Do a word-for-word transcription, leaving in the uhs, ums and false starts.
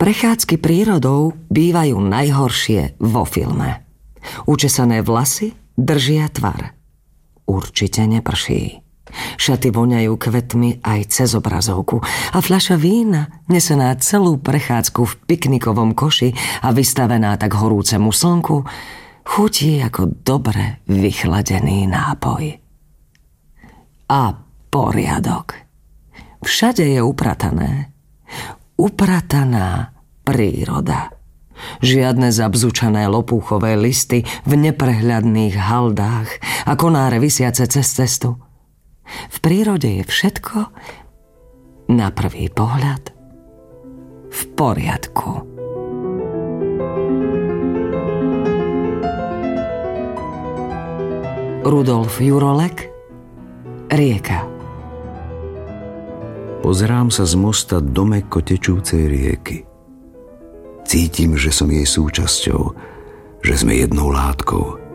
Prechádzky prírodou bývajú najhoršie vo filme. Učesané vlasy držia tvar. Určite neprší. Šaty voňajú kvetmi aj cez obrazovku a fľaša vína, nesená celú prechádzku v piknikovom koši a vystavená tak horúcemu slnku, chutí ako dobre vychladený nápoj. A poriadok. Všade je upratané. Uprataná príroda. Žiadne zabzučané lopúchové listy v neprehľadných haldách a konáre visiace cez cestu. V prírode je všetko na prvý pohľad v poriadku. Rudolf Jurolek, Rieka. Pozerám sa z mosta do mäkko tečúcej rieky. Cítim, že som jej súčasťou, že sme jednou látkou.